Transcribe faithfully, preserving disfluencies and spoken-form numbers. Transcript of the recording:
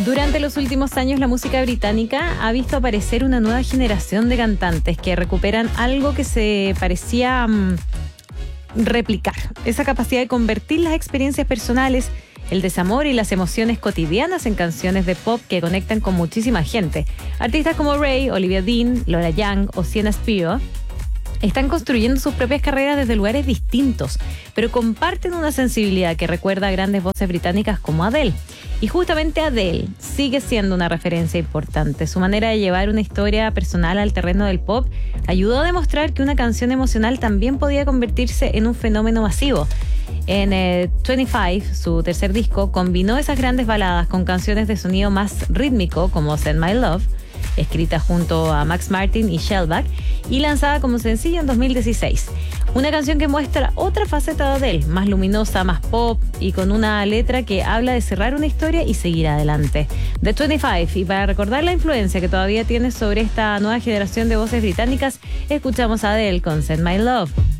Durante los últimos años, la música británica ha visto aparecer una nueva generación de cantantes que recuperan algo que se parecía um, replicar, esa capacidad de convertir las experiencias personales, el desamor y las emociones cotidianas en canciones de pop que conectan con muchísima gente. Artistas como Ray, Olivia Dean, Lola Young o Sienna Spiro están construyendo sus propias carreras desde lugares distintos, pero comparten una sensibilidad que recuerda a grandes voces británicas como Adele. Y justamente Adele sigue siendo una referencia importante. Su manera de llevar una historia personal al terreno del pop ayudó a demostrar que una canción emocional también podía convertirse en un fenómeno masivo. En eh, veinticinco, su tercer disco, combinó esas grandes baladas con canciones de sonido más rítmico como Send My Love, escrita junto a Max Martin y Shellback y lanzada como sencillo en dos mil dieciséis. Una canción que muestra otra faceta de Adele, más luminosa, más pop y con una letra que habla de cerrar una historia y seguir adelante. De veinticinco, y para recordar la influencia que todavía tiene sobre esta nueva generación de voces británicas, escuchamos a Adele con Send My Love.